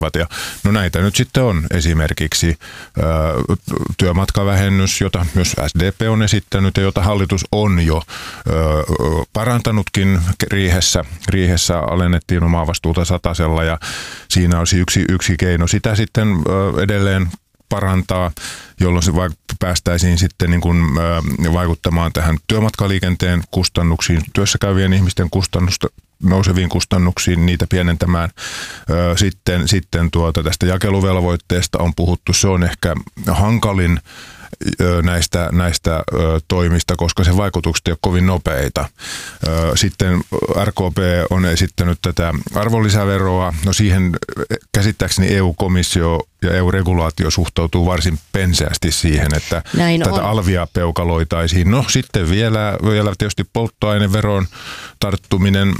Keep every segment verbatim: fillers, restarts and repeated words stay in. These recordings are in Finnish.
Ja no näitä nyt sitten on esimerkiksi ö, työmatkavähennys, jota myös S D P on esittänyt ja jota hallitus on jo ö, parantanutkin riihessä. Riihessä alennettiin omaa vastuuta satasella ja siinä olisi yksi, yksi keino sitä sitten ö, edelleen parantaa, jolloin se päästäisiin sitten niin kuin, ö, vaikuttamaan tähän työmatkaliikenteen kustannuksiin, työssä käyvien ihmisten kustannusta, nouseviin kustannuksiin, niitä pienentämään. Ö, sitten sitten tuota, tästä jakeluvelvoitteesta on puhuttu, se on ehkä hankalin ö, näistä, näistä ö, toimista, koska se vaikutukset ei ole kovin nopeita. Ö, sitten R K P on esittänyt tätä arvonlisäveroa, no siihen käsittääkseni E U-komissio ja E U-regulaatio suhtautuu varsin penseästi siihen, että Näin tätä on. alvia peukaloitaisiin. No sitten vielä, vielä tietysti polttoaineveron tarttuminen,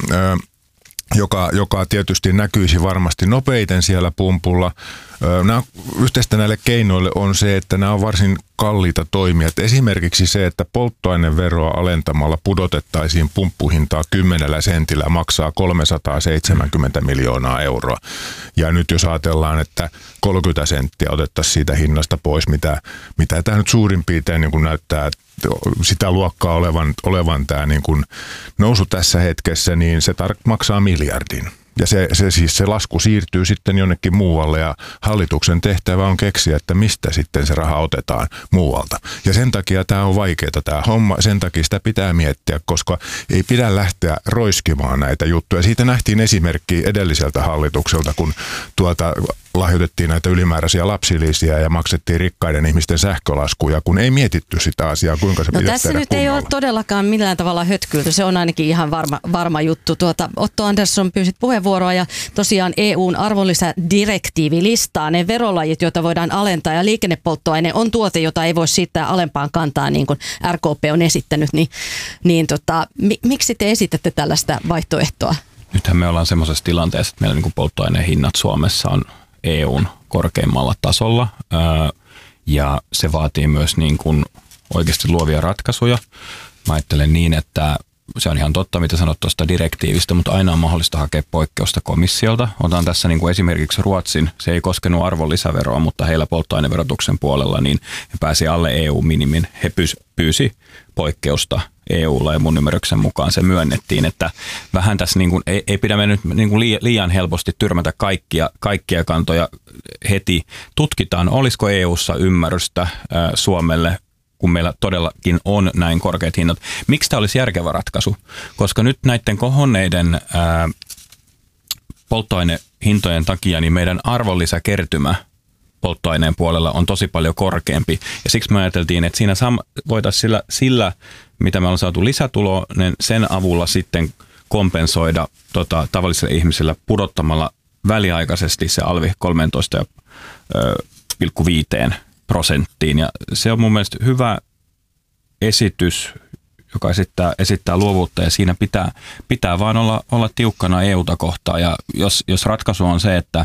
joka, joka tietysti näkyisi varmasti nopeiten siellä pumpulla. Nämä, yhteistä näille keinoille on se, että nämä on varsin kalliita toimia. Että esimerkiksi se, että polttoaineveroa alentamalla pudotettaisiin pumppuhintaa kymmenellä sentillä maksaa kolmesataaseitsemänkymmentä miljoonaa euroa. Ja nyt jos ajatellaan, että kolmekymmentä senttiä otettaisiin siitä hinnasta pois, mitä, mitä tämä nyt suurin piirtein niin kuin näyttää sitä luokkaa olevan, olevan tämä niin kuin nousu tässä hetkessä, niin se tar- maksaa miljardin. Ja se, se, siis se lasku siirtyy sitten jonnekin muualle ja hallituksen tehtävä on keksiä, että mistä sitten se raha otetaan muualta. Ja sen takia tämä on vaikeaa tämä homma, sen takia sitä pitää miettiä, koska ei pidä lähteä roiskimaan näitä juttuja. Siitä nähtiin esimerkki edelliseltä hallitukselta, kun tuota lahjoitettiin näitä ylimääräisiä lapsilisiä ja maksettiin rikkaiden ihmisten sähkölaskuja, kun ei mietitty sitä asiaa, kuinka se no pitäisi tehdä tässä nyt kunnolla. Ei ole todellakaan millään tavalla hötkylty, se on ainakin ihan varma, varma juttu. Tuota, Otto Andersson pyysit puheenvuoroa ja tosiaan E U:n arvonlisädirektiivi listaa ne verolajit, joita voidaan alentaa ja liikennepolttoaine on tuote, jota ei voi siirtää alempaan kantaan niin kuin R K P on esittänyt, niin, niin tota, mi, miksi te esitätte tällaista vaihtoehtoa? Nythän me ollaan semmoisessa tilanteessa, että meillä niin kuin polttoaineen hinnat Suomessa on E U:n korkeimmalla tasolla ja se vaatii myös niin kuin oikeasti luovia ratkaisuja. Mä ajattelen niin, että se on ihan totta, mitä sanot tuosta direktiivistä, mutta aina on mahdollista hakea poikkeusta komissiolta. Otan tässä niin kuin esimerkiksi Ruotsin, se ei koskenut arvonlisäveroa, mutta heillä polttoaineverotuksen puolella niin he pääsi alle E U-minimin. He pyysi poikkeusta E U:lla ja mun ymmärryksen mukaan se myönnettiin, että vähän tässä niin kuin, ei, ei pidä me nyt niin kuin liian helposti tyrmätä kaikkia, kaikkia kantoja heti. Tutkitaan, olisiko E U:ssa ymmärrystä ää, Suomelle, kun meillä todellakin on näin korkeat hinnat. Miksi tämä olisi järkevä ratkaisu? Koska nyt näiden kohonneiden ää, polttoainehintojen takia niin meidän arvonlisäkertymä polttoaineen puolella on tosi paljon korkeampi. Ja siksi me ajateltiin, että siinä voitaisiin sillä, sillä, mitä me ollaan saatu lisätuloa, niin sen avulla sitten kompensoida tota, tavallisille ihmisille pudottamalla väliaikaisesti se alvi kolmetoista pilkku viisi prosenttiin. Ja se on mun mielestä hyvä esitys, joka esittää, esittää luovuutta ja siinä pitää, pitää vaan olla, olla tiukkana E U:ta kohtaan. Ja jos, jos ratkaisu on se, että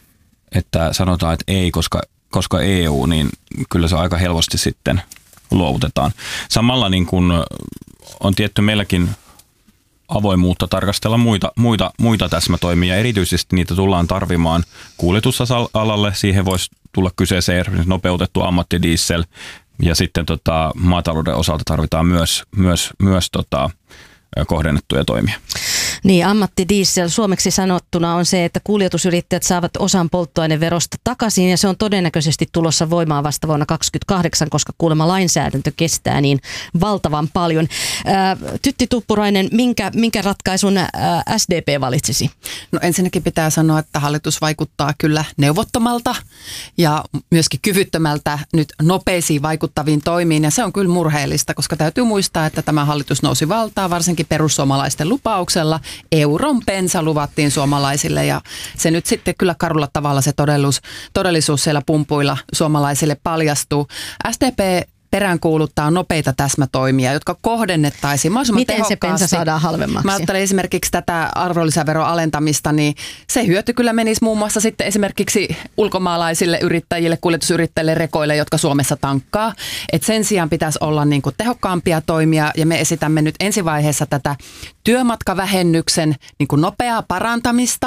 että sanotaan, että ei, koska, koska E U, niin kyllä se aika helposti sitten luovutetaan. Samalla niin kuin on tietty meilläkin avoimuutta tarkastella muita, muita, muita täsmätoimia. Erityisesti niitä tullaan tarvimaan kuljetusalalle. Siihen voisi tulla kyseeseen nopeutettu ammattidiesel ja sitten tota, maatalouden osalta tarvitaan myös, myös, myös tota, kohdennettuja toimia. Niin, ammattidiesel suomeksi sanottuna on se, että kuljetusyrittäjät saavat osan polttoaineverosta takaisin ja se on todennäköisesti tulossa voimaan vasta vuonna kaksikymmentäkahdeksan, koska kuulemma lainsäädäntö kestää niin valtavan paljon. Ää, Tytti Tuppurainen, minkä, minkä ratkaisun ää, S D P valitsisi? No ensinnäkin pitää sanoa, että hallitus vaikuttaa kyllä neuvottomalta ja myöskin kyvyttömältä nyt nopeisiin vaikuttaviin toimiin ja se on kyllä murheellista, koska täytyy muistaa, että tämä hallitus nousi valtaan varsinkin perussuomalaisten lupauksella. Euron bensa luvattiin suomalaisille ja se nyt sitten kyllä karulla tavalla se todellisuus, todellisuus siellä pumpuilla suomalaisille paljastuu. S D P peräänkuuluttaa nopeita täsmätoimia, jotka kohdennettaisiin mahdollisimman Miten tehokkaasti. Miten se bensa saadaan halvemmaksi? Mä ajattelen esimerkiksi tätä arvonlisäveron alentamista, niin se hyöty kyllä menisi muun muassa sitten esimerkiksi ulkomaalaisille yrittäjille, kuljetusyrittäjille, rekoille, jotka Suomessa tankkaa. Et sen sijaan pitäisi olla niin kuin tehokkaampia toimia ja me esitämme nyt ensivaiheessa tätä työmatkavähennyksen niin kuin nopeaa parantamista,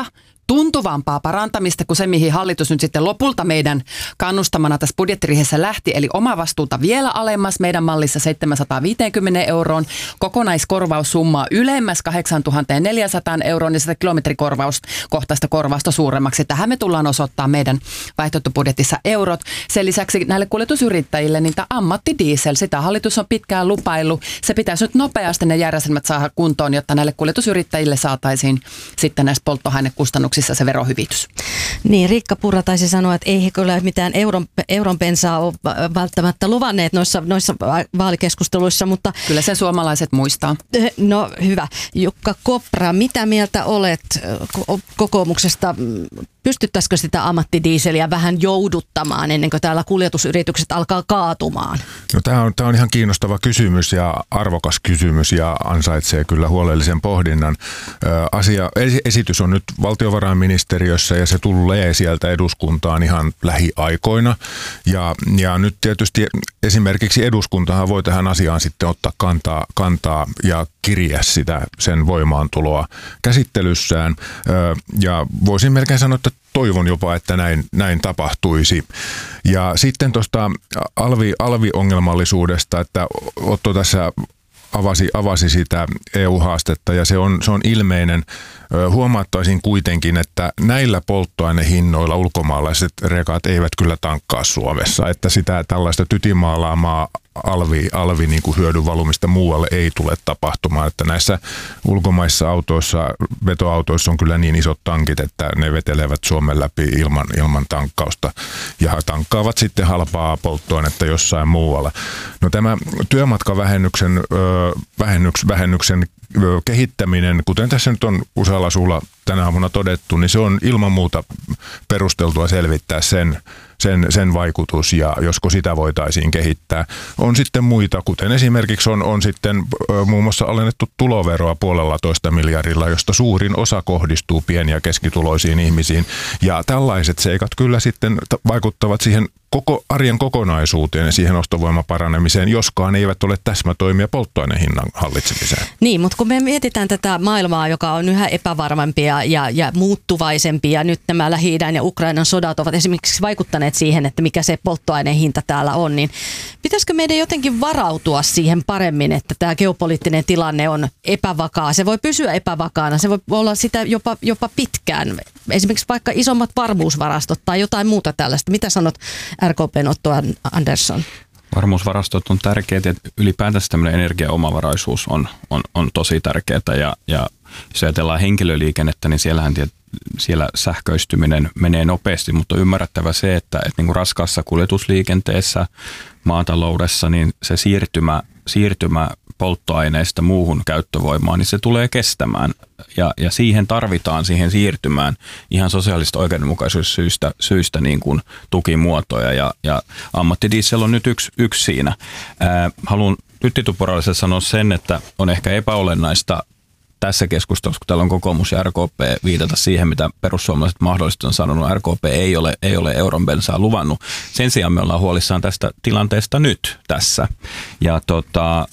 tuntuvampaa parantamista kuin se, mihin hallitus nyt sitten lopulta meidän kannustamana tässä budjettiriihessä lähti, eli omavastuuta vielä alemmas, meidän mallissa seitsemänsataaviisikymmentä euroon, kokonaiskorvaussummaa ylemmäs kahdeksantuhatta neljäsataa euroon ja sitä kilometrikorvauskohtaista korvausta suuremmaksi. Tähän me tullaan osoittaa meidän vaihtoehtobudjetissa eurot. Sen lisäksi näille kuljetusyrittäjille niin tämä ammattidiesel, sitä hallitus on pitkään lupaillut. Se pitäisi nyt nopeasti ne järjestelmät saada kuntoon, jotta näille kuljetusyrittäjille saataisiin sitten näistä polttoainekustannuksissa se verohyvitys. Niin, Riikka Purra taisi sanoa, että ei he kyllä mitään euron, euron bensaa ole välttämättä luvanneet noissa, noissa vaalikeskusteluissa, mutta... Kyllä sen suomalaiset muistaa. No hyvä. Jukka Kopra, mitä mieltä olet kokoomuksesta? Pystyttäisikö sitä ammattidiiseliä vähän jouduttamaan ennen kuin täällä kuljetusyritykset alkaa kaatumaan? No, tämä on, tämä on ihan kiinnostava kysymys ja arvokas kysymys ja ansaitsee kyllä huolellisen pohdinnan. Ö, asia, esitys on nyt valtiovarainministeriössä ja se tulee sieltä eduskuntaan ihan lähiaikoina. Ja, ja nyt tietysti esimerkiksi eduskuntahan voi tähän asiaan sitten ottaa kantaa, kantaa ja kirjaa sitä sen voimaantuloa käsittelyssään. Ö, ja voisin melkein sanoa, että toivon jopa, että näin, näin tapahtuisi. Ja sitten tuosta alvi, alvi-ongelmallisuudesta, että Otto tässä avasi, avasi sitä E U-haastetta ja se on, se on ilmeinen. Huomauttaisin kuitenkin, että näillä polttoainehinnoilla ulkomaalaiset rekat eivät kyllä tankkaa Suomessa, että sitä tällaista tytimaalaamaa alvi, alvi niin kuin hyödyn valumista muualle ei tule tapahtumaan, että näissä ulkomaissa autoissa, vetoautoissa on kyllä niin isot tankit, että ne vetelevät Suomen läpi ilman, ilman tankkausta ja tankkaavat sitten halpaa polttoainetta jossain muualla. No tämä työmatkavähennyksen vähennyks, vähennyksen kehittäminen, kuten tässä nyt on usealla suulla tänä aamuna todettu, niin se on ilman muuta perusteltua selvittää sen, sen, sen vaikutus ja josko sitä voitaisiin kehittää. On sitten muita, kuten esimerkiksi on, on sitten muun muassa alennettu tuloveroa puolella toista miljardilla, josta suurin osa kohdistuu pieni- ja keskituloisiin ihmisiin. Ja tällaiset seikat kyllä sitten vaikuttavat siihen koko arjen kokonaisuuteen ja siihen ostovoiman paranemiseen, joskaan eivät ole täsmätoimia polttoainehinnan hallitsemiseen. Niin, mutta kun me mietitään tätä maailmaa, joka on yhä epävarmempia ja, ja muuttuvaisempia, nyt nämä Lähi-idän ja Ukrainan sodat ovat esimerkiksi vaikuttaneet siihen, että mikä se polttoainehinta täällä on, niin pitäisikö meidän jotenkin varautua siihen paremmin, että tämä geopoliittinen tilanne on epävakaa? Se voi pysyä epävakaana, se voi olla sitä jopa, jopa pitkään. Esimerkiksi vaikka isommat varmuusvarastot tai jotain muuta tällaista. Mitä sanot R K P:n Otto Andersson? Varmuusvarastot on tärkeitä ja ylipäätänsä tämmöinen energiaomavaraisuus on, on, on tosi tärkeää ja, ja jos ajatellaan henkilöliikennettä, niin siellähän tiet, siellä sähköistyminen menee nopeasti, mutta on ymmärrettävä se, että, että niin kuin raskaassa kuljetusliikenteessä, maataloudessa, niin se siirtymä, siirtymä polttoaineista muuhun käyttövoimaan, niin se tulee kestämään ja, ja siihen tarvitaan siihen siirtymään ihan sosiaalista oikeudenmukaisuussyistä syistä niin kuin tukimuotoja ja, ja ammattidiesel on nyt yksi, yksi siinä. Ää, haluan Tytti-Tuppuraiselle sanoa sen, että on ehkä epäolennaista tässä keskustelussa, kun täällä on kokoomus ja R K P, viitata siihen, mitä perussuomalaiset mahdollisesti on sanonut. R K P ei ole, ei ole euron bensaa luvannut. Sen sijaan me ollaan huolissaan tästä tilanteesta nyt tässä. Ja tota,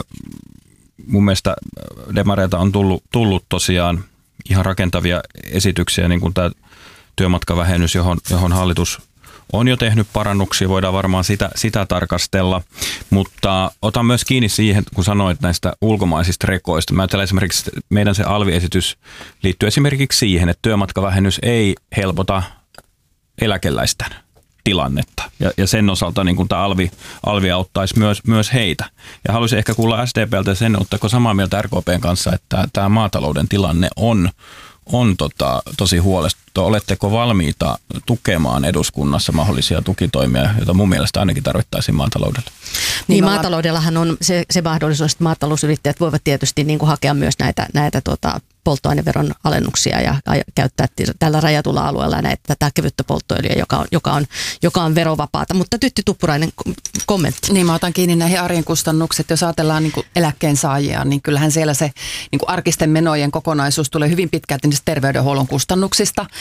mun mielestä demareilta on tullut, tullut tosiaan ihan rakentavia esityksiä, niin kuin tämä työmatkavähennys, johon, johon hallitus on jo tehnyt parannuksia, voidaan varmaan sitä, sitä tarkastella, mutta otan myös kiinni siihen, kun sanoit näistä ulkomaisista rekoista. Mä ajattelen esimerkiksi, meidän se alviesitys liittyy esimerkiksi siihen, että työmatkavähennys ei helpota eläkeläisten tilannetta. Ja, ja sen osalta niin kun tämä alvi, alvi auttaisi myös, myös heitä. Ja haluaisin ehkä kuulla S D P:ltä sen, ottaako samaa mieltä R K P:n kanssa, että tämä maatalouden tilanne on on tota, tosi huolestuttava. Oletteko valmiita tukemaan eduskunnassa mahdollisia tukitoimia, joita mun mielestä ainakin tarvittaisiin maataloudelle? Niin, niin maataloudellahan on se, se mahdollisuus, että maatalousyrittäjät voivat tietysti niin kuin hakea myös näitä, näitä tuota, polttoaineveron alennuksia ja käyttää tällä rajatulla alueella näitä, tätä kevyttä polttoöljyä, joka on, joka, on, joka on verovapaata. Mutta Tytti Tuppurainen, kommentti. Niin, mä otan kiinni näihin arjen kustannukset. Jos ajatellaan niin kuin eläkkeensaajia, niin kyllähän siellä se niin kuin arkisten menojen kokonaisuus tulee hyvin pitkälti niistä terveydenhuollon kustannuksista.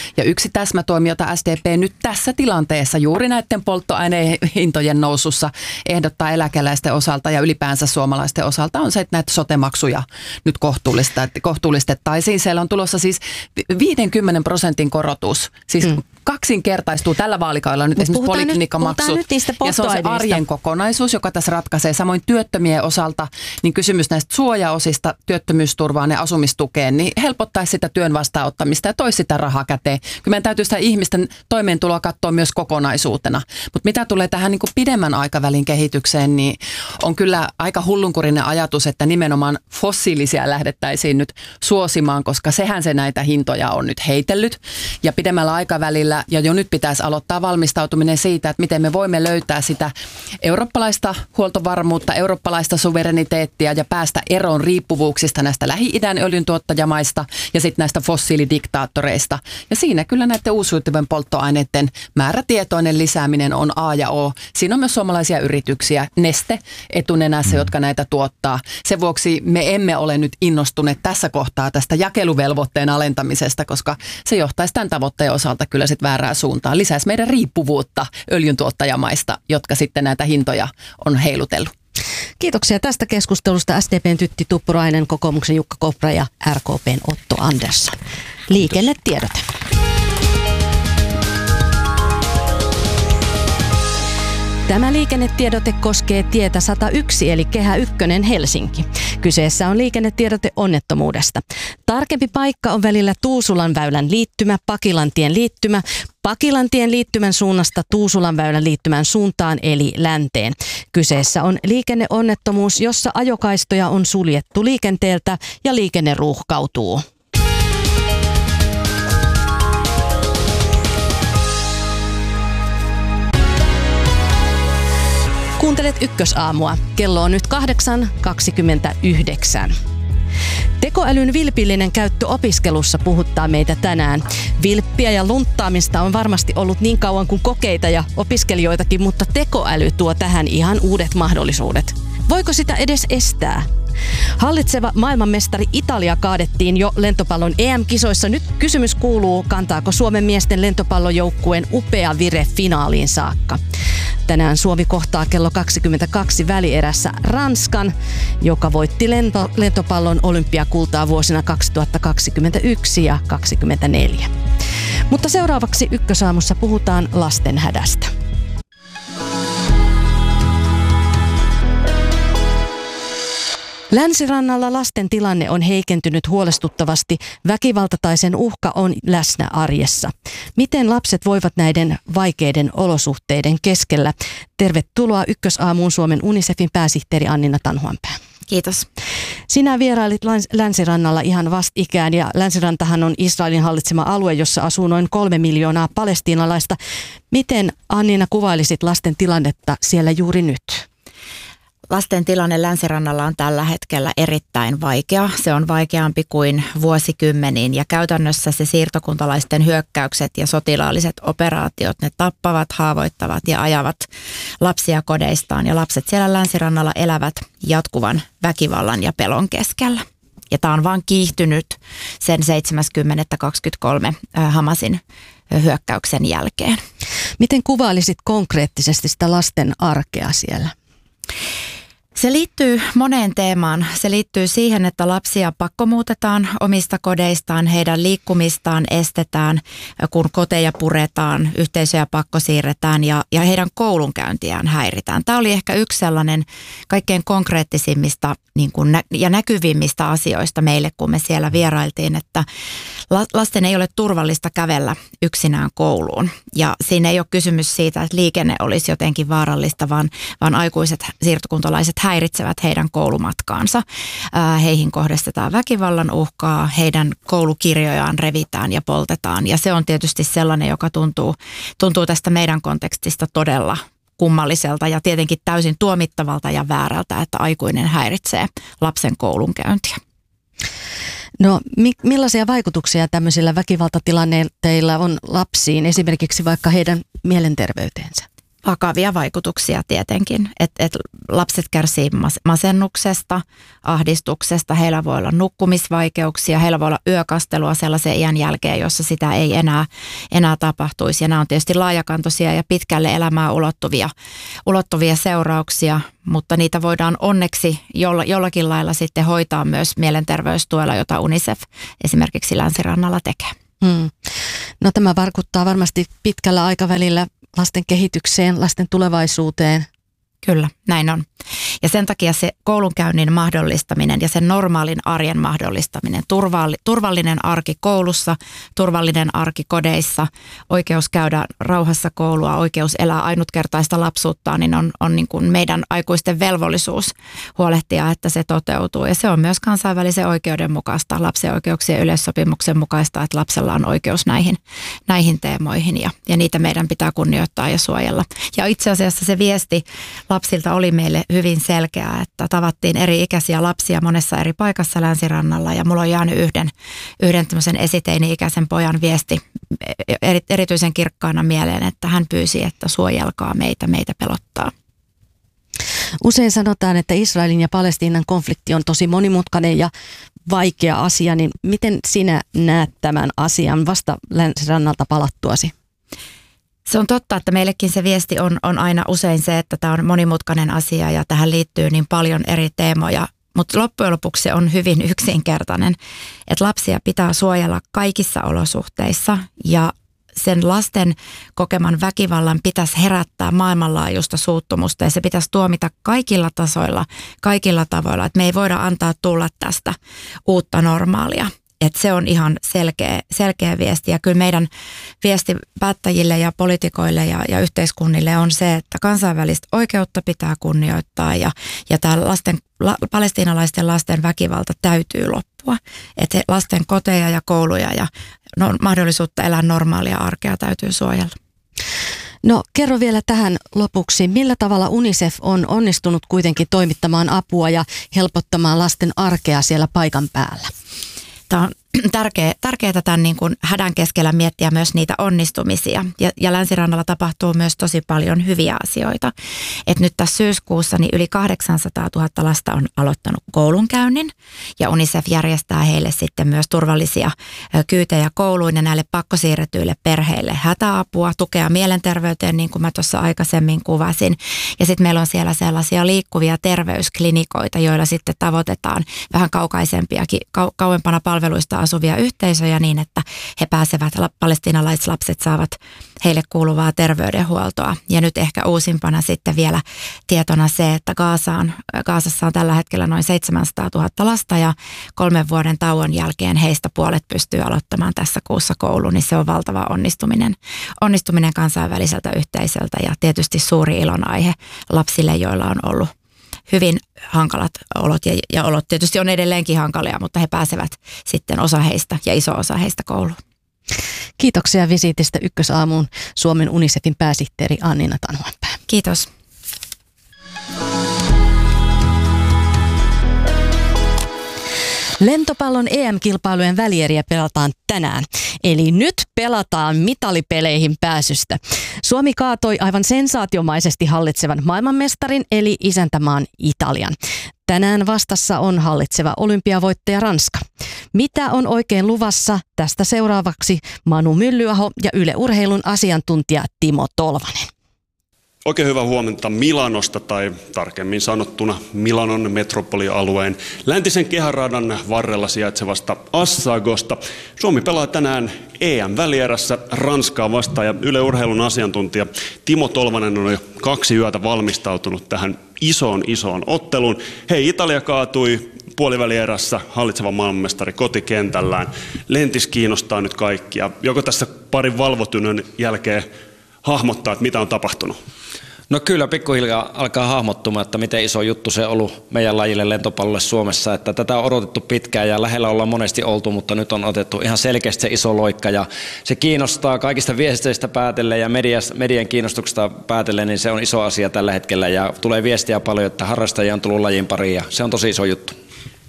Ja yksi täsmätoimi, jota S D P nyt tässä tilanteessa juuri näiden polttoainehintojen nousussa ehdottaa eläkeläisten osalta ja ylipäänsä suomalaisten osalta on se, että näitä sote-maksuja nyt kohtuullistettaisiin. Siellä on tulossa siis viidenkymmenen prosentin korotus, siis hmm. kaksinkertaistuu tällä vaalikaudella nyt. Mut esimerkiksi poliklinikkamaksut. Ja se on se arjen kokonaisuus, joka tässä ratkaisee. Samoin työttömien osalta niin kysymys näistä suojaosista työttömyysturvaan ja asumistukeen niin helpottaisi sitä työn vastaanottamista ja toisi sitä rahaa käteen. Kyllä meidän täytyy sitä ihmisten toimeentuloa katsoa myös kokonaisuutena. Mutta mitä tulee tähän niin kuin pidemmän aikavälin kehitykseen, niin on kyllä aika hullunkurinen ajatus, että nimenomaan fossiilisia lähdettäisiin nyt suosimaan, koska sehän se näitä hintoja on nyt heitellyt. Ja pidemmällä aikavälillä ja jo nyt pitäisi aloittaa valmistautuminen siitä, että miten me voimme löytää sitä eurooppalaista huoltovarmuutta, eurooppalaista suvereniteettia ja päästä eroon riippuvuuksista näistä Lähi-idän öljyntuottajamaista ja sitten näistä fossiilidiktaattoreista. Ja siinä kyllä näiden uusiutuvien polttoaineiden määrätietoinen lisääminen on A ja O. Siinä on myös suomalaisia yrityksiä, Neste etunenässä, jotka näitä tuottaa. Sen vuoksi me emme ole nyt innostuneet tässä kohtaa tästä jakeluvelvoitteen alentamisesta, koska se johtaisi tämän tavoitteen osalta kyllä sitten väärää suuntaan. Lisäisi meidän riippuvuutta öljyntuottajamaista, jotka sitten näitä hintoja on heilutellut. Kiitoksia tästä keskustelusta S D P:n Tytti Tuppurainen, kokoomuksen Jukka Kopra ja R K P:n Otto Andersson. Liikennetiedote. Tämä liikennetiedote koskee tietä sata yksi eli Kehä ykkönen Helsinki. Kyseessä on liikennetiedote onnettomuudesta. Tarkempi paikka on välillä Tuusulanväylän liittymä, Pakilantien liittymä, Pakilantien liittymän suunnasta Tuusulanväylän liittymän suuntaan eli länteen. Kyseessä on liikenneonnettomuus, jossa ajokaistoja on suljettu liikenteeltä ja liikenne ruuhkautuu. Kuuntelet Ykkösaamua. Kello on nyt kahdeksan kaksikymmentäyhdeksän. Tekoälyn vilpillinen käyttö opiskelussa puhuttaa meitä tänään. Vilppiä ja lunttaamista on varmasti ollut niin kauan kuin kokeita ja opiskelijoitakin, mutta tekoäly tuo tähän ihan uudet mahdollisuudet. Voiko sitä edes estää? Hallitseva maailmanmestari Italia kaadettiin jo lentopallon E M-kisoissa. Nyt kysymys kuuluu, kantaako Suomen miesten lentopallojoukkueen upea vire finaaliin saakka. Tänään Suomi kohtaa kello kaksikymmentäkaksi välierässä Ranskan, joka voitti lento, lentopallon olympiakultaa vuosina kaksituhattakaksikymmentäyksi ja kaksituhattakaksikymmentäneljä. Mutta seuraavaksi Ykkösaamussa puhutaan lasten hädästä. Länsirannalla lasten tilanne on heikentynyt huolestuttavasti. Väkivalta tai sen uhka on läsnä arjessa. Miten lapset voivat näiden vaikeiden olosuhteiden keskellä? Tervetuloa Ykkösaamuun Suomen Unicefin pääsihteeri Annina Tanhuanpää. Kiitos. Sinä vierailit Länsirannalla ihan vastikään ja Länsirantahan on Israelin hallitsema alue, jossa asuu noin kolme miljoonaa palestiinalaista. Miten Annina kuvailisit lasten tilannetta siellä juuri nyt? Lasten tilanne Länsirannalla on tällä hetkellä erittäin vaikea. Se on vaikeampi kuin vuosikymmeniin ja käytännössä se siirtokuntalaisten hyökkäykset ja sotilaalliset operaatiot, ne tappavat, haavoittavat ja ajavat lapsia kodeistaan. Ja lapset siellä Länsirannalla elävät jatkuvan väkivallan ja pelon keskellä. Ja tämä on vaan kiihtynyt sen seitsemäs kymmenettä kaksikymmentäkolme Hamasin hyökkäyksen jälkeen. Miten kuvailisit konkreettisesti sitä lasten arkea siellä? Se liittyy moneen teemaan. Se liittyy siihen, että lapsia pakkomuutetaan omista kodeistaan, heidän liikkumistaan estetään, kun koteja puretaan, yhteisöjä pakkosiirretään ja, ja heidän koulunkäyntiään häiritään. Tämä oli ehkä yksi sellainen kaikkein konkreettisimmista niin kuin nä- ja näkyvimmistä asioista meille, kun me siellä vierailtiin, että lasten ei ole turvallista kävellä yksinään kouluun. Ja siinä ei ole kysymys siitä, että liikenne olisi jotenkin vaarallista, vaan, vaan aikuiset siirtokuntalaiset häiritsevät heidän koulumatkaansa. Heihin kohdistetaan väkivallan uhkaa, heidän koulukirjojaan revitään ja poltetaan. Ja se on tietysti sellainen, joka tuntuu, tuntuu tästä meidän kontekstista todella kummalliselta ja tietenkin täysin tuomittavalta ja väärältä, että aikuinen häiritsee lapsen koulunkäyntiä. No mi- millaisia vaikutuksia tämmöisillä väkivaltatilanteilla on lapsiin, esimerkiksi vaikka heidän mielenterveyteensä? vakavia vaikutuksia tietenkin, että et lapset kärsii masennuksesta, ahdistuksesta, heillä voi olla nukkumisvaikeuksia, heillä voi olla yökastelua sellaisen iän jälkeen, jossa sitä ei enää, enää tapahtuisi. Ja nämä on tietysti laajakantoisia ja pitkälle elämää ulottuvia, ulottuvia seurauksia, mutta niitä voidaan onneksi jolla, jollakin lailla sitten hoitaa myös mielenterveystuella, jota UNICEF esimerkiksi Länsirannalla tekee. Hmm. No tämä vaikuttaa varmasti pitkällä aikavälillä lasten kehitykseen, lasten tulevaisuuteen. Kyllä, näin on. Ja sen takia se koulunkäynnin mahdollistaminen ja sen normaalin arjen mahdollistaminen, turvallinen arki koulussa, turvallinen arki kodeissa, oikeus käydä rauhassa koulua, oikeus elää ainutkertaista lapsuuttaan, niin on, on niin kuin meidän aikuisten velvollisuus huolehtia, että se toteutuu. Ja se on myös kansainvälisen oikeuden mukaista, lapsen oikeuksien yleissopimuksen mukaista, että lapsella on oikeus näihin, näihin teemoihin ja, ja niitä meidän pitää kunnioittaa ja suojella. Ja itse asiassa se viesti lapsilta oli meille hyvin selkeää, että tavattiin eri ikäisiä lapsia monessa eri paikassa Länsirannalla ja mulla on jäänyt yhden, yhden tämmöisen esiteini-ikäisen pojan viesti erityisen kirkkaana mieleen, että hän pyysi, että suojelkaa meitä, meitä pelottaa. Usein sanotaan, että Israelin ja Palestiinan konflikti on tosi monimutkainen ja vaikea asia, niin miten sinä näet tämän asian vasta Länsirannalta palattuasi? Se on totta, että meillekin se viesti on, on aina usein se, että tämä on monimutkainen asia ja tähän liittyy niin paljon eri teemoja, mutta loppujen lopuksi se on hyvin yksinkertainen, että lapsia pitää suojella kaikissa olosuhteissa ja sen lasten kokeman väkivallan pitäisi herättää maailmanlaajuista suuttumusta ja se pitäisi tuomita kaikilla tasoilla, kaikilla tavoilla, että me ei voida antaa tulla tästä uutta normaalia. Että se on ihan selkeä, selkeä viesti ja kyllä meidän viesti päättäjille ja poliitikoille ja, ja yhteiskunnille on se, että kansainvälistä oikeutta pitää kunnioittaa ja, ja tämä lasten, la, palestiinalaisten lasten väkivalta täytyy loppua. Että lasten koteja ja kouluja ja no, mahdollisuutta elää normaalia arkea täytyy suojella. No kerro vielä tähän lopuksi, millä tavalla UNICEF on onnistunut kuitenkin toimittamaan apua ja helpottamaan lasten arkea siellä paikan päällä? Tämä on tärkeä, tärkeää tämän niin kuin hädän keskellä miettiä myös niitä onnistumisia. Ja, ja Länsirannalla tapahtuu myös tosi paljon hyviä asioita. Et nyt tässä syyskuussa niin yli kahdeksansataatuhatta lasta on aloittanut koulunkäynnin. Ja UNICEF järjestää heille sitten myös turvallisia kyytejä kouluun ja näille pakkosiirretyille perheille hätäapua, tukea mielenterveyteen, niin kuin mä tuossa aikaisemmin kuvasin. Ja sitten meillä on siellä sellaisia liikkuvia terveysklinikoita, joilla sitten tavoitetaan vähän kaukaisempiakin, kau- kauempana palveluista asuvia yhteisöjä niin, että he pääsevät, palestiinalaislapset saavat heille kuuluvaa terveydenhuoltoa. Ja nyt ehkä uusimpana sitten vielä tietona se, että Gazaan, Gazassa on tällä hetkellä noin seitsemänsataatuhatta lasta ja kolmen vuoden tauon jälkeen heistä puolet pystyy aloittamaan tässä kuussa kouluun, niin se on valtava onnistuminen, onnistuminen kansainväliseltä yhteisöltä ja tietysti suuri ilon aihe lapsille, joilla on ollut hyvin hankalat olot ja, ja olot tietysti on edelleenkin hankalia, mutta he pääsevät sitten osa heistä ja iso osa heistä kouluun. Kiitoksia visiitistä Ykkösaamuun Suomen UNICEFin pääsihteeri Annina Tanhuanpää. Kiitos. Lentopallon E M-kilpailujen välieriä pelataan tänään. Eli nyt pelataan mitalipeleihin pääsystä. Suomi kaatoi aivan sensaatiomaisesti hallitsevan maailmanmestarin eli isäntämaan Italian. Tänään vastassa on hallitseva olympiavoittaja Ranska. Mitä on oikein luvassa? Tästä seuraavaksi Manu Myllyaho ja Yle Urheilun asiantuntija Timo Tolvanen. Oikein hyvää huomenta Milanosta tai tarkemmin sanottuna Milanon metropolialueen läntisen kehäradan varrella sijaitsevasta Assagosta. Suomi pelaa tänään E M-välierässä Ranskaa vastaan ja Yle Urheilun asiantuntija Timo Tolvanen on jo kaksi yötä valmistautunut tähän isoon isoon otteluun. Hei, Italia kaatui puolivälierässä hallitseva maailmanmestari kotikentällään. Lentis kiinnostaa nyt kaikkia. Joko tässä parin valvotynnön jälkeen hahmottaa, että mitä on tapahtunut? No kyllä, pikkuhiljaa alkaa hahmottumaan, että miten iso juttu se on ollut meidän lajille lentopallolle Suomessa. Että tätä on odotettu pitkään ja lähellä ollaan monesti oltu, mutta nyt on otettu ihan selkeästi se iso loikka. Ja se kiinnostaa kaikista viesteistä päätellen ja median kiinnostuksesta päätellen, niin se on iso asia tällä hetkellä. Ja tulee viestiä paljon, että harrastajia on tullut lajin pariin ja se on tosi iso juttu.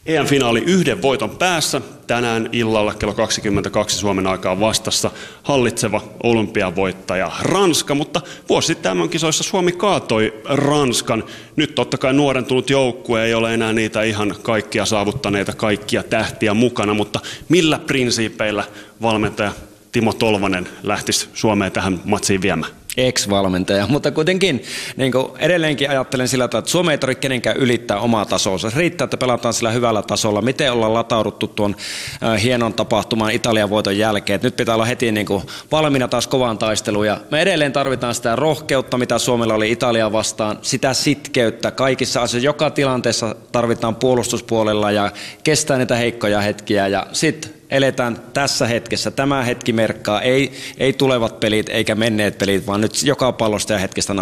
E M-finaali yhden voiton päässä. Tänään illalla kello kaksikymmentäkaksi Suomen aikaa vastassa hallitseva olympiavoittaja Ranska, mutta vuosi sitten M M-kisoissa Suomi kaatoi Ranskan. Nyt totta kai nuorentunut joukkue ei ole enää niitä ihan kaikkia saavuttaneita, kaikkia tähtiä mukana, mutta millä prinsiipeillä valmentaja Timo Tolvanen lähtisi Suomeen tähän matsiin viemään? Ex-valmentaja, mutta kuitenkin niin kuin edelleenkin ajattelen sillä tavalla, että Suomi ei tarvitse kenenkään ylittää omaa tasoa. Se riittää, että pelataan sillä hyvällä tasolla. Miten ollaan latauduttu tuon äh, hienon tapahtuman Italian voiton jälkeen. Et nyt pitää olla heti niin kuin valmiina taas kovaan taisteluun. Ja me edelleen tarvitaan sitä rohkeutta, mitä Suomella oli Italiaa vastaan, sitä sitkeyttä kaikissa asioissa. Joka tilanteessa tarvitaan puolustuspuolella ja kestää niitä heikkoja hetkiä ja sitten eletään tässä hetkessä. Tämä hetki merkkaa, ei, ei tulevat pelit eikä menneet pelit, vaan nyt joka pallosta ja hetkestä